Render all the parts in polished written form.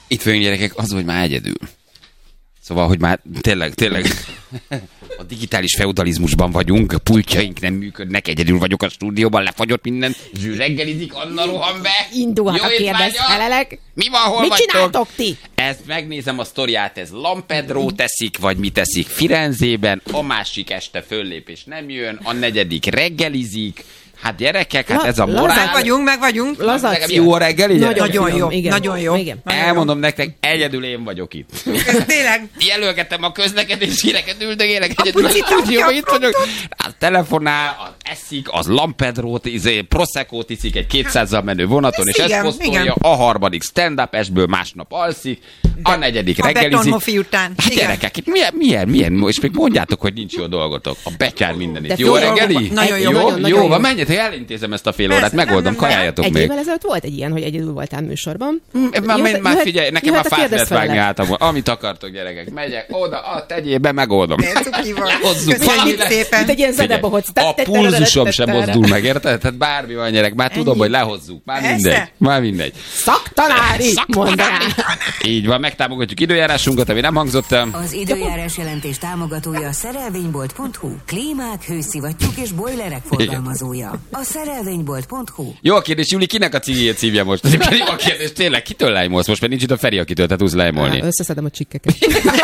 Itt vagyunk, gyerekek, az, hogy már egyedül. Szóval, hogy már tényleg a digitális feudalizmusban vagyunk, a pultjaink nem működnek, egyedül vagyok a stúdióban, lefagyott minden, Zsű reggelizik, Anna rohan be. Indulhat a kérdez, felelek. Mi van, hol mit vagytok? csináltok ti? Ezt megnézem a sztoriát, ez Lampedro teszik, vagy mi teszik Firenzében, a másik este föllépés nem jön, a negyedik reggelizik. Hát gyerekek, hát ez a morál. Meg vagyunk. Jó a reggeli? Nagyon jó. Igen. Nagyon jó. Igen. Elmondom nektek, egyedül én vagyok itt. Ez tényleg. Jelölgetem a közlekedés híreket, üldögélek egyedül a stúdióban, itt vagyok. Az telefonál, az eszik, az Lampedrót, Prosecco-t iszik egy 200-zal menő vonaton, és ezt posztolja, a harmadik stand-up esből másnap alszik, a negyedik reggelizik. A Betonhofi után. Hát gyerekek, milyen, és még mondjátok, hogy nincs jó dolgotok. A betyár mindenit. Jó reggeli? Nagyon jó. Jó, van, menjetek, elintézem ezt a fél órát, megoldom, kajáljatok még. Egy évvel ezelőtt volt egy ilyen, hogy egyedül voltál műsorban. Már figyelj, nekem már fát lehet vágni általában. Amit akartok, gyerekek, megyek oda, tegyél be, megoldom. Köszönjük szépen. Itt egy ilyen zedebohóc. A pulzusom sem mozdul meg, érted? Tehát bármi van, gyerek, már tudom, hogy lehozzuk. Már mindegy. Szaktanári, mondaná. Így van, megtámogatjuk időjárásunkat, ami nem hangzott el. Az időjárás jelentés támogatója a szerelvénybolt.hu. Klímák, hőszivattyúk és bojlerek forgalmazója. A szerelvénybolt.hu. Jó a kérdés, Júli, kinek a cigéjét szívja most? Jó a kérdés, tényleg, kitől lájmolsz? Most már nincs itt a Feri, akitől te tudsz lájmolni. Összeszedem a csikkeket.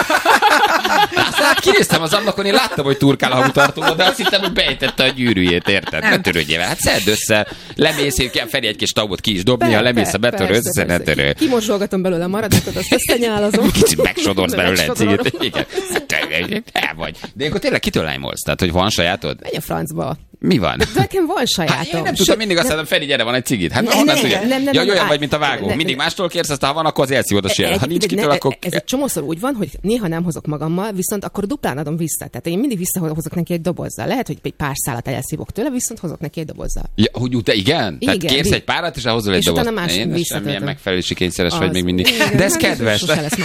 Hát kinéztem az ablakon, én láttam, hogy turkál a hamutartóba, de azt hittem, hogy beejtette a gyűrűjét, érted? Ne törődjél vele. Hát szedd össze, lemész, én kell Feri egy kis taubot ki is dobni, ha lemész a betörő, össze, ne törő. Kimozsolgatom belőle a maradatot, azt összenyálazom. Kicsit megsodorsz belőle egy cigét. Igen. El vagy. De akkor tényleg kitől lájmolsz? Tehát, hogy van sajátod? Menj a francba. Mi van? De nekem van sajátom. Hát én nem tudtam, mindig azt mondom, Feri, gyere, van egy cigit. Hát honnan tudja? Ja, olyan vagy, mint a vágó. Mindig mástól kérsz, aztán ha van, akkor az elszívod a sér. Ha nincs kitől, akkor... Ez egy csomószor úgy van, hogy néha nem hozok magammal, viszont akkor duplán adom vissza. Tehát én mindig visszahozok neki egy dobozzal. Lehet, hogy egy pár szálat elszívok tőle, viszont hozok neki egy dobozzal. Ja, hogy te igen? Tehát kérsz egy párat, és ahhozol egy dobozt. Én semmilyen megfelelési kényszeres vagy még mindig. De ez kedves.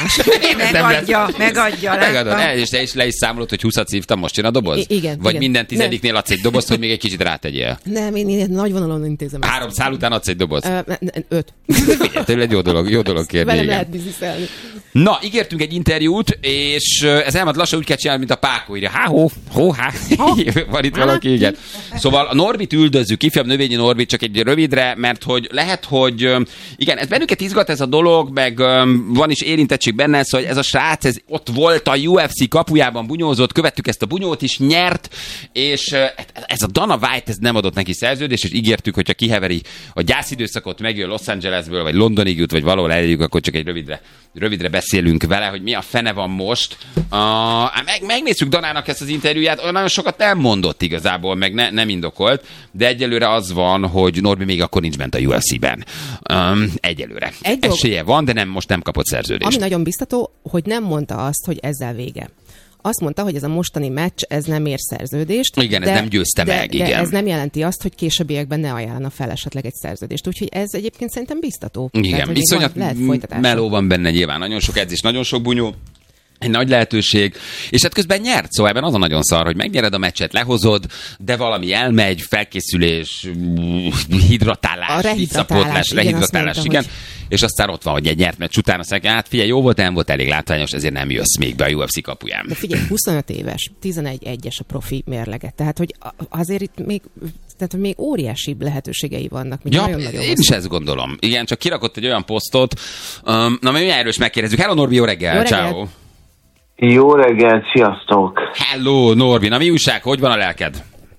Megadja. És te is le is számolod, hogy 20-at szívtam, most jön a doboz? Igen. Vagy minden tizediknél adsz egy dobozt, hogy még egy kicsit rátegyél? Nem, én nagy vonalon intézem. 3 szál után adsz egy dobozt? 5. Tőle egy jó dolog kérni. Velem lehet bizniszelni. Na, ígértünk egy interjút, és ez elmond lassan úgy kell csinálni, mint a Pákó írja. Van itt valaki, igen. Szóval a Norbit üldözzük, ifjabb növényi Norbit, csak egy rövidre, mert hogy lehet, hogy igen, ez bennünket izgat ez a dolog, meg van is érintettség benne, szóval ez a srác, ez ott volt a UFC kapujában, bunyózott, követtük ezt a bunyót is, nyert, és ez a Dana White, ez nem adott neki szerződést, és ígértük, hogyha kiheveri a gyászidőszakot, megjön Los Angelesből, vagy Londonig jut, vagy valahol eljövünk, akkor csak egy rövidre beszélünk vele, hogy mi a fene van most. Megnézzük Danának ezt az interjúját, nagyon sokat nem mondott igazából, meg nem indokolt, de egyelőre az van, hogy Norbi még akkor nincs bent a UFC-ben. Egyelőre. Esélye van, de most nem kapott szerződést. Ami nagyon biztató, hogy nem mondta azt, hogy ezzel vége. Azt mondta, hogy ez a mostani meccs, ez nem ér szerződést. Igen, ez nem győzte meg, igen. De ez nem jelenti azt, hogy későbbiekben ne ajánlana fel esetleg egy szerződést. Úgyhogy ez egyébként szerintem biztató. Igen, viszonyat meló van benne nyilván. Nagyon sok edzés, nagyon sok bunyó. Egy nagy lehetőség, és hát közben nyert, szóval ebben az a nagyon szar, hogy megnyered a meccset, lehozod, de valami elmegy, felkészülés, hidratálás, visszapótlás, rehidratálás, igen. Hogy... És aztán ott van, hogy egy nyert meccs után azt mondja, hát figyelj, jó volt, nem volt elég látványos, ezért nem jössz még be a UFC kapuján. De figyelj, 25 éves, 11-1-es a profi mérleget, tehát hogy azért itt még óriási lehetőségei vannak. Én is ezt gondolom. Igen, csak kirakott egy olyan posztot. Na, mi erős megkérdezzük. Hello, Norbi, jó reggel. Ciao. Jó reggel, sziasztok! Hello, Norbi, na mi újság? Hogy van a lelked?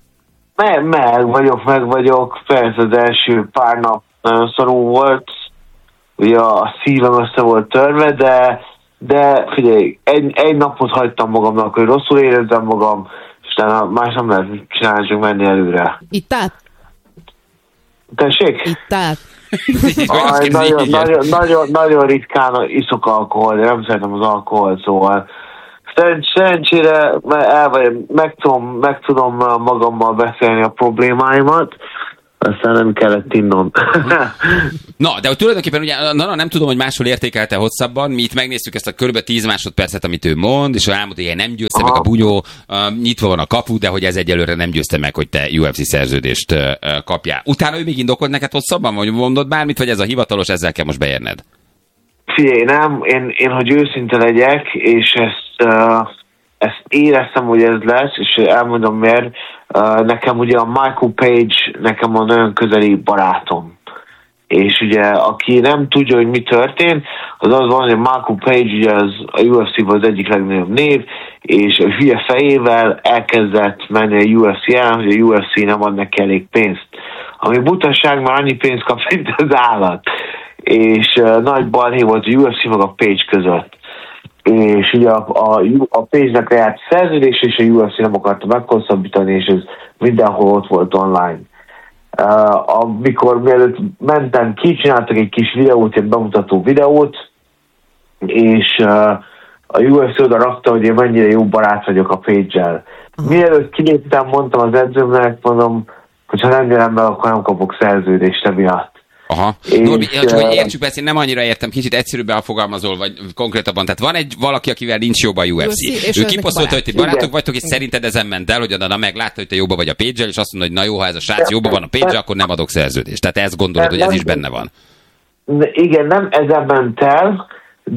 Meg vagyok. Persze az első pár nap nagyon szarú volt. Ugye a szívem össze volt törve, de figyelj, egy napot hagytam magamnak, hogy rosszul érezzem magam, és utána más nem lehet csinálni, csak menni előre. Itt állt? Tessék? Itt állt. Nagyon ritkán iszok alkohol, de nem szeretem az alkohol, szóval szerencsére meg tudom magammal beszélni a problémáimat, aztán nem kellett innom. Na, de tulajdonképpen ugye, nem tudom, hogy máshol értékelte hosszabban, mi itt megnéztük ezt a kb. 10 másodpercet, amit ő mond, és elmondta, hogy nem győzte meg a bunyó, nyitva van a kapu, de hogy ez egyelőre nem győzte meg, hogy te UFC szerződést kapjál. Utána ő még indokolt neked hosszabban, vagy mondott bármit, vagy ez a hivatalos, ezzel kell most beérned? Figyelj, én hogy őszinte legyek, és ezt éreztem, hogy ez lesz, és elmondom miért. Nekem ugye a Michael Page, nekem a nagyon közeli barátom. És ugye, aki nem tudja, hogy mi történt, az van, hogy Michael Page ugye a UFC-ban az egyik legnagyobb név, és a hülye fejével elkezdett menni a UFC ellen, hogy a UFC nem ad neki elég pénzt. Ami butaság, mert annyi pénzt kap, mint az állat. És nagy balhé volt a UFC meg a Page között. És ugye a Page-nek lejárt szerződés, és a UFC nem akarta meghosszabbítani, és ez mindenhol ott volt online. Amikor mielőtt mentem ki, csináltak egy kis videót, egy bemutató videót, és a UFC oda rakta, hogy én mennyire jó barát vagyok a Page-el. Mielőtt kiléptem, mondtam az edzőmnek, mondom, hogy ha nem jelen be, akkor nem kapok szerződést emiatt. Aha. Norbi, csak hogy értsük ezt, én nem annyira értem, kicsit egyszerűbben fogalmazol, vagy konkrétabban. Tehát van valaki, akivel nincs jobb a UFC. Ő kiposztolta, hogy ti barátok vagytok, és szerinted ezen ment el, hogy Adana meglátta, hogy te jobban vagy a Page-el, és azt mondta, hogy na jó, ha ez a srác jobban van a Page-el, akkor nem adok szerződést. Tehát ezt gondolod, hogy ez is benne van. Igen, nem ezen ment el,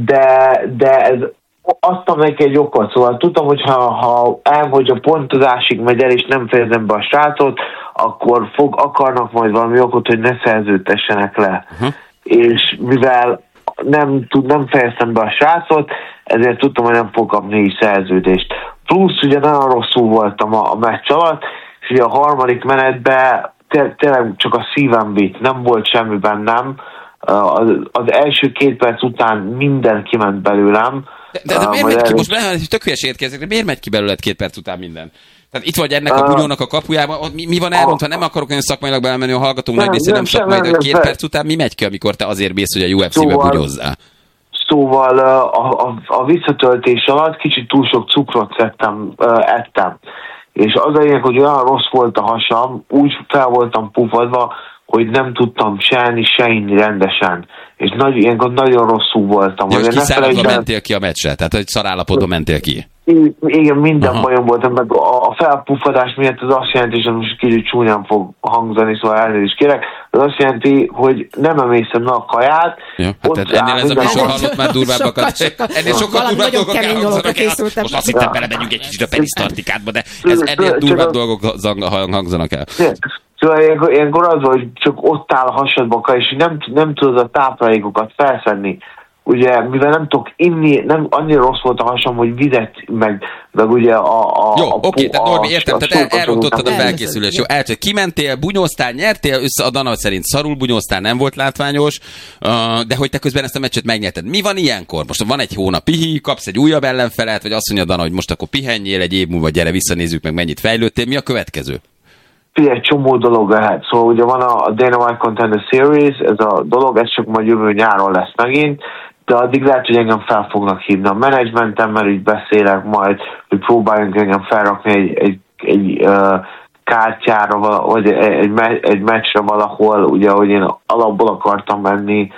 de ez adtam neki egy okot, szóval tudtam, hogy ha elmondja a pontozásig megy el, és nem fejezem be a srácot, akkor akarnak majd valami okot, hogy ne szerződtessenek le. És mivel nem fejeztem be a srácot, ezért tudtam, hogy nem fog kapni szerződést. Plusz ugye nagyon rosszul voltam a meccs alatt, és ugye a harmadik menetben tényleg csak a szívem vitt, nem volt semmi bennem. Az első 2 perc után minden kiment belőlem. De miért megy ki? Most tök hülyesét kérdezek, de miért megy ki belőled 2 perc után minden? Tehát itt vagy ennek a bunyónak a kapujában, mi van elrontva? Nem akarok olyan szakmailag belemenni, a hallgatónk nagy része nem szakmai, de 2 perc után mi megy ki, amikor te azért mész, hogy a UFC-be bunyozzál? Szóval a visszatöltés alatt kicsit túl sok cukrot ettem. És az a lényeg, hogy olyan rossz volt a hasam, úgy fel voltam pufadva, hogy nem tudtam se enni, se inni rendesen. És ilyenkor nagyon rosszul voltam. Ja, és kiszáradva mentél ki a meccsre? Tehát, hogy szarállapotban mentél ki? Igen, minden bajom voltam, meg a felpuffadás miatt az azt jelenti, hogy most kicsit csúnyán fog hangzani, szóval elnézést kérek, az azt jelenti, hogy nem emészem meg a kaját. Ja, hát ennél ez a műsor hallott már durvábbakat. Ennél sokkal durvább dolgok elhangzanak el. Most azt hittem, belemegyünk egy kicsit a perisztartikádba, de ennél durvább dolgok hangzanak el. Szóval ilyenkor az, hogy csak ott áll a hasadba, és nem tudod a táplálékokat felszedni. Ugye, mivel nem tudok inni, nem annyira rossz volt a hasam, hogy vizet, meg ugye Jó, oké, tehát Norbi, értem, tehát elrontottad a felkészülés. Jó, kimentél, bunyóztál, nyertél, össze a Dana szerint szarul bunyóztál, nem volt látványos, de hogy te közben ezt a meccset megnyerted. Mi van ilyenkor? Most van egy hónap pihi, kapsz egy újabb ellenfelet, vagy azt mondja Dana, hogy most akkor pihenjél egy év múlva, gyere, visszanézzük meg, mennyit fejlődtél. Mi a következő? Egy csomó dolog lehet. Szóval ugye van a Dana White Contender Series, ez a dolog, ez csak majd jövő nyáron lesz megint, de addig lehet, hogy engem fel fognak hívni a menedzsmentemmel, így beszélek majd, hogy próbáljunk engem felrakni egy kártyára, vagy egy meccsre valahol, ugye, hogy én alapból akartam menni.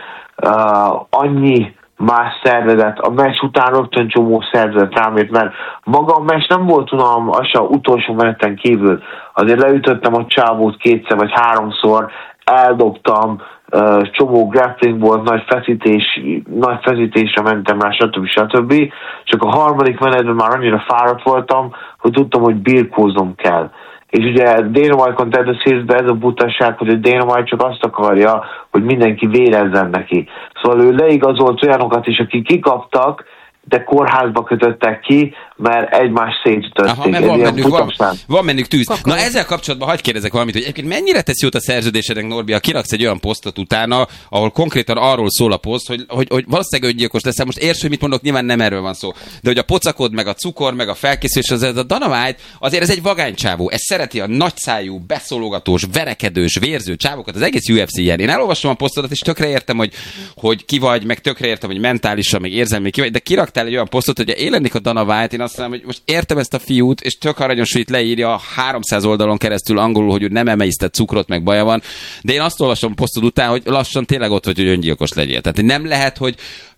Annyi más szervezet, a meccs után rögtön csomó szervezet rámért, mert maga a meccs nem volt unalmas, az utolsó meneten kívül. Azért leütöttem a csávót 2 vagy 3-szor, eldobtam, csomó grappling volt, nagy feszítésre mentem rá, stb. Csak a harmadik menetben már annyira fáradt voltam, hogy tudtam, hogy birkóznom kell. És ugye Dana White Contender Series-ben ez a butaság, hogy a Dana White csak azt akarja, hogy mindenki vérezzen neki. Szóval ő leigazolt olyanokat is, akik kikaptak, de kórházba kötöttek ki, mert egymást szétütötték. Aha, mert van bennük tűz. Na ezzel kapcsolatban hadd kérdezek valamit, hogy egyébként mennyire tesz jót a szerződésednek, Norbi, ha kiraksz egy olyan posztot utána, ahol konkrétan arról szól a poszt, hogy valószínűleg öngyilkos leszel. Most érts, hogy mit mondok, nyilván nem erről van szó. De hogy a pocakod, meg a cukor, meg a felkészülés, az a Dana White, azért ez egy vagánycsávó. Ez szereti a nagyszájú, beszólogatós, verekedős, vérző csávokat, az egész UFC ilyen. Én elolvastam a posztodat, és tökre értem, hogy ki vagy, meg tökre értem, hogy mentálisan, meg érzelmi ki vagy, de kiraktál egy olyan posztot, hogy élendik a Dana White, én azt mondom, hogy most értem ezt a fiút, és tök aranyos, hogy itt leírja 300 oldalon keresztül angolul, hogy ő nem emésztett cukrot, meg baja van, de én azt olvasom posztod után, hogy lassan tényleg ott vagy, hogy öngyilkos legyél. Tehát nem lehet, hogy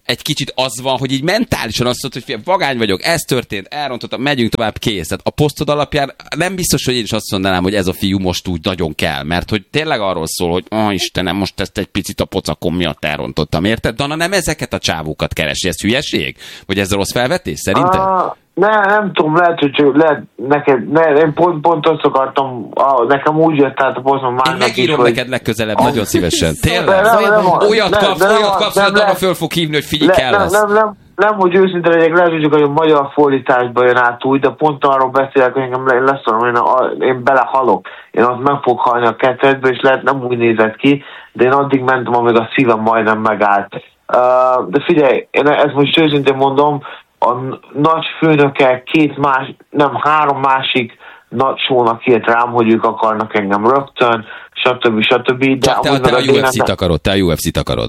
egy kicsit az van, hogy így mentálisan azt mondod, hogy vagány vagyok, ez történt, elrontottam, megyünk tovább, kész. Tehát a posztod alapján nem biztos, hogy én is azt mondanám, hogy ez a fiú most úgy nagyon kell, mert hogy tényleg arról szól, hogy Istenem, most ezt egy picit a pocakom miatt elrontottam, érted? Dana nem ezeket a csávókat keresi, ez hülyeség? Vagy ez rossz felvetés, szerinted? Nem tudom, lehet, hogy neked, én pont azt akartam, nekem úgy jött át a posztom másnak is, megírom hogy... neked legközelebb, nagyon szívesen. Tényleg? Olyat kapsz, hogy arra föl fog hívni, hogy figyelj, kell lesz. Nem, hogy őszinte legyek, lehet, hogy a magyar fordításban jön át úgy, de pont arról beszélek, hogy engem én belehalok. Én ott meg fogok halni a ketrecbe, és lehet nem úgy nézett ki, de én addig mentem, amíg a szívem majdnem megállt. De figyelj, én ezt most őszintén mondom, a nagy főnöke három másik nagy sónak írt rám, hogy ők akarnak engem rögtön, stb. De te a UFC-t akarod.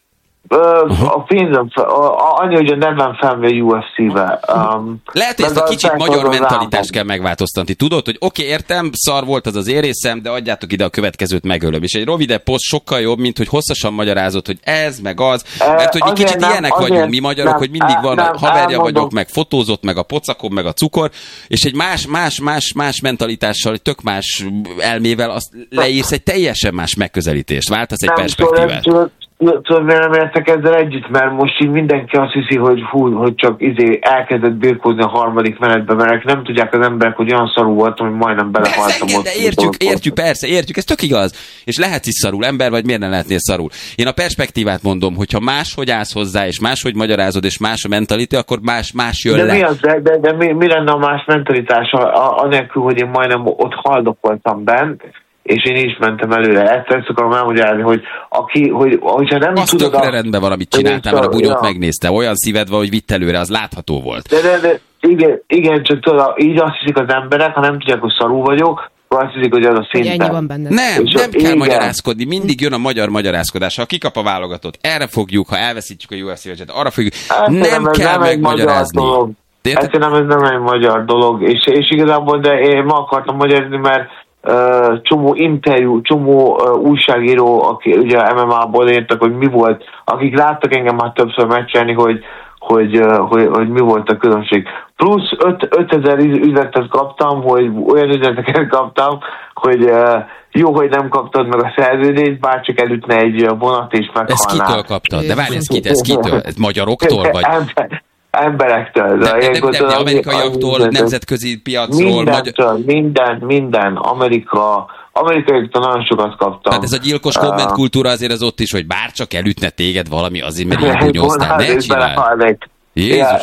A pénzem, annyi, hogy a nevem felmegy a UFC-be. Lehet, hogy ezt a kicsit magyar mentalitást kell megváltoztatni. Tudod, hogy oké, értem, szar volt az én részem, de adjátok ide a következőt, megölöm. És egy rövidebb poszt sokkal jobb, mint hogy hosszasan magyarázod, hogy ez, meg az. Mert hogy mi kicsit ilyenek vagyunk, mi magyarok, hogy mindig van a haverja vagyok, meg fotózott, meg a pocakom, meg a cukor, és egy más mentalitással, egy tök más elmével azt leírsz egy teljesen más megközelítést. Váltasz egy perspektívát. Tudod, miért nem értek ezzel együtt? Mert most így mindenki azt hiszi, hogy hogy csak elkezdett birkózni a harmadik menetbe, mert nem tudják az emberek, hogy olyan szarú voltam, hogy majdnem belehaltam ott. Értjük, ez tök igaz. És lehetsz is szarul ember, vagy miért nem lehetnél szarul? Én a perspektívát mondom, hogyha máshogy állsz hozzá, és máshogy magyarázod, és más a mentalitás, akkor más jön le. De mi lenne a más mentalitás, anélkül, hogy én majdnem ott haldokoltam bent, és én is mentem előre. Ezt akarom elmagyarázni, hogyha nem azt tudod... Azt tökre rendben valamit csináltál, mert a bunyót megnézte. Olyan szíved van, hogy vitt előre, az látható volt. De igen, csak tudod, így azt hiszik az emberek, ha nem tudják, hogy szarul vagyok, azt hiszik, hogy az a szinten. Nem kell magyarázkodni, mindig jön a magyar magyarázkodás. Ha kikap a válogatott, erre fogjuk, ha elveszítjük a UFC-et, arra fogjuk. Nem kell megmagyarázni. Ez nem egy magyar dolog, és igazából, de én ma akartam magyarázni, mert csomó interjú, csomó újságíró, aki ugye MMA-ból értek, hogy mi volt, akik láttak engem már többször meccselni, hogy mi volt a különbség. Plusz 5000 üzenetet kaptam, hogy olyan üzeneteket kaptam, hogy jó, hogy nem kaptad meg a szerződést, bárcsak elütne egy vonat és meghalnál. Ezt kitől kaptad? De várj, ez kitől? Ez magyaroktól? Vagy? Emberektől. De amerikaiaktól, nemzetközi piacról. Minden. Amerikaiaktól nagyon sokat kaptam. Hát ez a gyilkos kommentkultúra azért az ott is, hogy bárcsak elütne téged valami, azért mert így bunyóztál. Ne csinálj. Jézus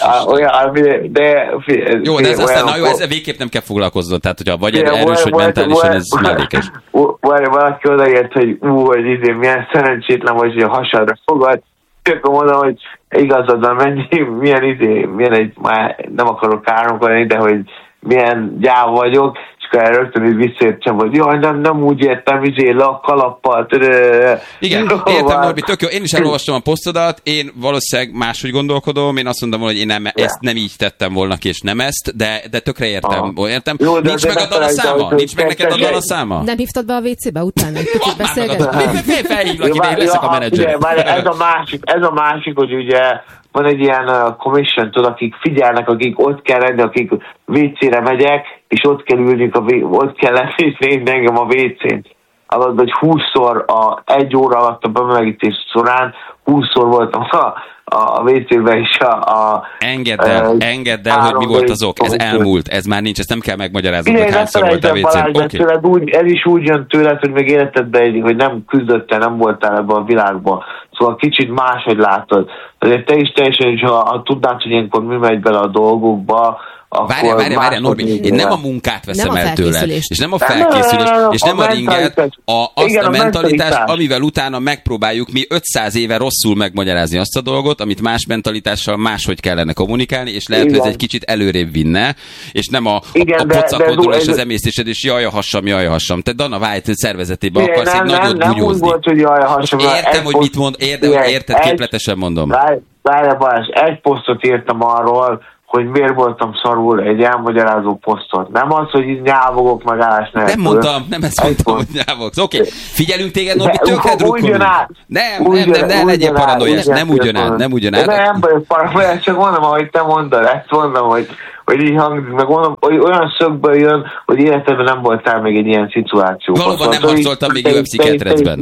Jó, de ez aztán, ezzel végképp nem kell foglalkoznod, tehát hogyha vagy erős, hogy mentálisan, ez mellékes. Valaki odaért, hogy milyen szerencsétlen vagy, hogy a hasadra fogad, akkor mondom, hogy igazad van, milyen egy, már nem akarok káromkodni, de hogy milyen gyáva vagyok, és akkor rögtön így visszaértsem, hogy jaj, nem úgy értem, le a kalappal. Igen, értem, Norbi, tök jó. Én is elolvastam a posztodat, én valószínűleg máshogy gondolkodom, én azt mondom volna, hogy én ezt nem így tettem volna ki, és nem ezt, de tökre értem. Jó, nincs meg a Dana száma? Nincs meg neked a Dana száma? Nem hívtad be a WC-be utána, egy kicsit beszélgetni? Felhívlak ide, én leszek a menedzser. Ez a másik, hogy ugye van egy ilyen commission, tudod, akik figyelnek, akik ott kell lenni, akik WC-re megyek, és ott kell ülni, ott kell lenni engem a WC-n. Alatt, hogy 20-szor egy óra alatt a bemelegítés során 20-szor voltam a WC-ben is Engedd el, hogy mi volt az ok. Ez elmúlt, ez már nincs, ezt nem kell megmagyarázni, hogy hányszor volt a WC-n. Okay. Ez is úgy jön tőled, hogy még életedben hogy nem küzdöttél, nem voltál ebben a világban. Szóval kicsit máshogy látod. Azért te is teljesen, ha tudnád, hogy ilyenkor mi megy bele a dolgokba, Várjál, Norbi, én nem a munkát veszem el tőled, és nem a felkészülést, és nem a ringet, azt a mentalitást, amivel utána megpróbáljuk mi 500 éve rosszul megmagyarázni azt a dolgot, amit más mentalitással máshogy kellene kommunikálni, és lehet, hogy ez egy kicsit előrébb vinne, és nem a pocakodról és az emésztésed, és jaj a hassam. Te Dana White szervezetében akarsz egy nagyot bunyózni. Nem volt, hogy jaj a hassam. Értem, hogy mit mond, érted, képletesen mondom. Várjál Balázs, egy posztot írtam arról, hogy miért voltam szarul egy elmagyarázó posztot. Nem az, hogy így nyávogok megállás nélkül. Nem mondtam, nem ezt mondtam, hogy nyávogsz. Oké, figyelünk téged, Norbi, tökre drukkolunk. Nem legyél paranoiás, nem ugyanaz. Nem vagyok paranoiás, csak mondom, ahogy te mondod, ezt mondom, hogy így hangzik, meg mondom, hogy olyan szögből jön, hogy életedben nem voltál még egy ilyen szituációban. Valóban nem harcoltam még UFC ketrecben.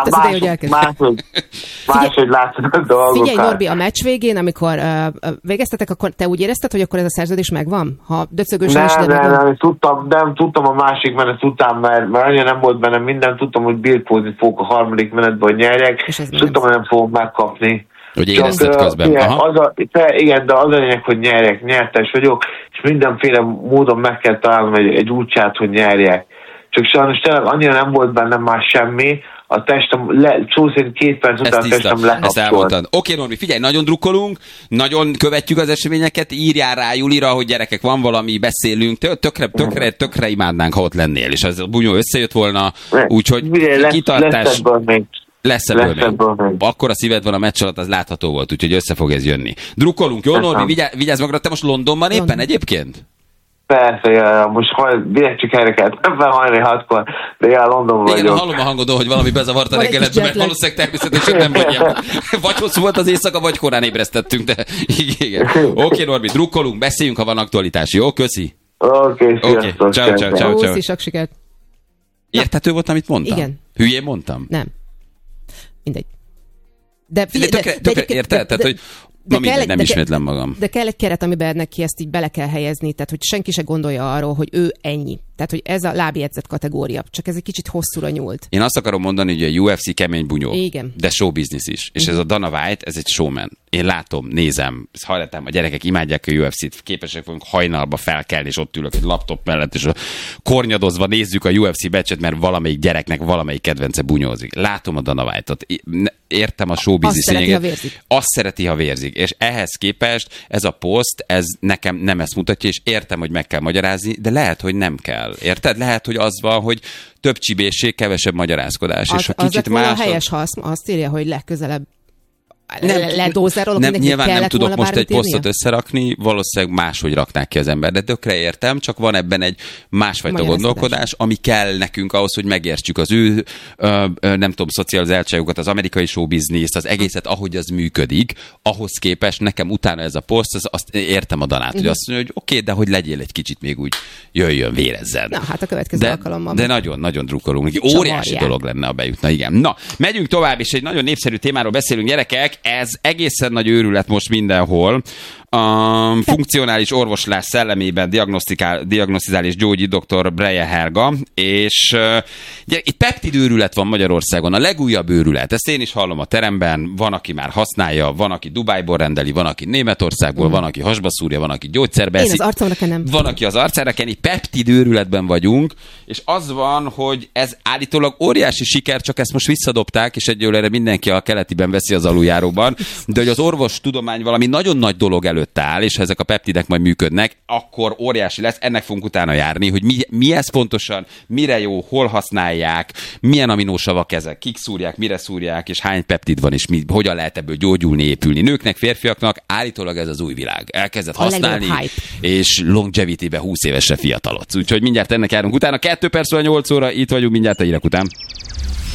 Máshogy látod a dolgokat. Figyelj, Norbi, a meccs végén, amikor végeztetek, akkor te úgy érezted, hogy akkor ez a szerződés megvan? Ha döcögősen is nem, tudtam a másik menet után, mert annyira nem volt bennem minden, tudtam, hogy birkózni fogok a harmadik menetben, hogy nyerjek, és tudtam, hogy nem fogom megkapni. Hogy érezted közben. Igen, de az a lényeg, hogy nyertes vagyok, és mindenféle módon meg kell találnom egy útját, hogy nyerjek. Csak sajnos tényleg annyira nem volt bennem már semmi, a testem, szó szerint 2 perc után a testem lekapcsolt. Oké, Norbi, figyelj, nagyon drukkolunk, nagyon követjük az eseményeket, írjál rá Julira, hogy gyerekek, van valami, beszélünk, tökre imádnánk, ha ott lennél, és az a bunyó összejött volna, úgyhogy kitartás. Lesz ebből még. Akkor a szíved van a meccs alatt, az látható volt, úgyhogy össze fog ez jönni. Drukkolunk, jó, Norbi, vigyázz magadra, te most Londonban éppen egyébként? Persze, most direkt csak erre kellett, nem felhajni 6-kor, de Londonban vagyok. Igen, hallom a hangodon, hogy valami bezavarta a reggeletben, mert valószínűleg természetesen nem vagy ilyen. Vagy hosszú volt az éjszaka, vagy korán ébresztettünk, de igen. Oké, Norbi, drukkolunk, beszéljünk, ha van aktualitás, jó? Köszi. Oké, ciao. Sok sikert. Érthető volt, amit mondtam? Igen. Hülyén mondtam? Nem. Mindegy. De érted? Tehát, hogy nem ismétlem magam. De kell egy keret, amiben neki ezt így bele kell helyezni, tehát hogy senki se gondolja arról, hogy ő ennyi. Tehát, hogy ez a lábjegyzett kategória, csak ez egy kicsit hosszúra nyúlt. Én azt akarom mondani, hogy a UFC kemény bunyó, igen, de show business is. És ez a Dana White, ez egy showman. Én látom, nézem, hallottam, a gyerekek imádják a UFC-t, képesek vagyunk hajnalba felkelni, és ott ülök egy laptop mellett, és kornyadozva nézzük a UFC meccset, mert valamelyik gyereknek valamelyik kedvence bunyózik. Látom a Dana White-ot, értem a show business lényeget. Azt szereti, ha vérzik. És ehhez képest ez a poszt, ez nekem nem ezt mutatja, és értem, hogy meg kell magyarázni, de lehet, hogy nem kell. Érted? Lehet, hogy az van, hogy több csibészség, kevesebb magyarázkodás. És ha kicsit a helyes, ha azt írja, hogy legközelebb ledózerolok, nem, nyilván nem tudok most egy posztot összerakni, valószínűleg máshogy raknák ki az ember, de tökre értem, csak van ebben egy másfajta gondolkodás, ami kell nekünk ahhoz, hogy megértsük az ő, nem tudom, szocializáltságukat, az amerikai showbizniszt, az egészet, ahogy az működik, ahhoz képest nekem utána ez a poszt, azt értem a Danát, hogy azt mondja, hogy oké, de hogy legyél egy kicsit még úgy, jöjjön, vérezzen. Na, hát a következő alkalommal. De nagyon dolgolunk. Óriási dolog lenne, ha bejutna, igen. Na, megyünk tovább, és egy nagyon népszerű témáról beszélünk, gyerekek. Ez egészen nagy őrület most mindenhol. A funkcionális orvoslás szellemében diagnosztizál és gyógyít dr. Breyer Helga, és itt peptid őrület van Magyarországon, a legújabb őrület. Ezt én is hallom a teremben, van, aki már használja, van, aki Dubájból rendeli, van, aki Németországból, van, aki hasba szúrja, van, aki gyógyszerbe eszik. Én az arcomra kenem. Van, aki az arcára keni, peptid őrületben vagyunk, és az van, hogy ez állítólag óriási siker, csak ezt most visszadobták, és egyelőre mindenki a keletiben veszi az aluljáróban, de hogy az orvostudomány valami nagyon nagy dolog előtt áll, és ha ezek a peptidek majd működnek, akkor óriási lesz, ennek fogunk utána járni, hogy mi ez pontosan, mire jó, hol használják, milyen aminósavak ezek, kik szúrják, mire szúrják, és hány peptid van, és hogyan lehet ebből gyógyulni, épülni. Nőknek, férfiaknak állítólag ez az új világ. Elkezdett használni, és longevity-be 20 évesre fiatalodsz. Úgyhogy mindjárt ennek járunk utána. 2 perc van 8 óra, itt vagyunk mindjárt a hírek után.